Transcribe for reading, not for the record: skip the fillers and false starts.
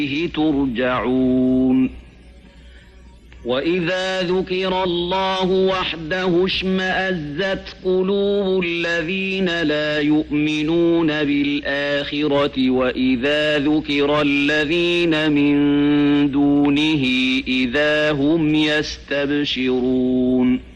ترجعون وإذا ذكر الله وحده اشمأزت قلوب الذين لا يؤمنون بالآخرة وإذا ذكر الذين من دونه إذا هم يستبشرون